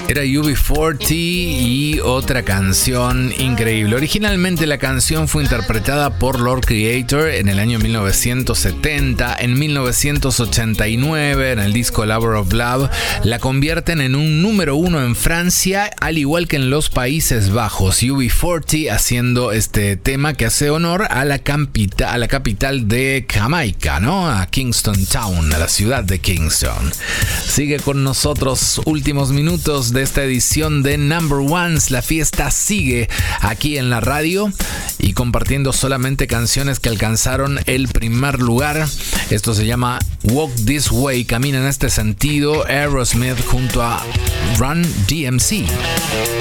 Era UB40 y otra canción increíble. Originalmente la canción fue interpretada por Lord Creator en el año 1970. En 1989, en el disco Lover of Love, la convierten en un número 1 en Francia, al igual que en los Países Bajos. UB40 haciendo este tema que hace honor a la capital de Jamaica, ¿no? A Kingston Town, a la ciudad de Kingston. Sigue con nosotros, últimos minutos de esta edición de Number Ones. La fiesta sigue aquí en la radio y compartiendo solamente canciones que alcanzaron el primer lugar. Esto se llama Walk This Way, camina en este sentido, Aerosmith junto a Run DMC.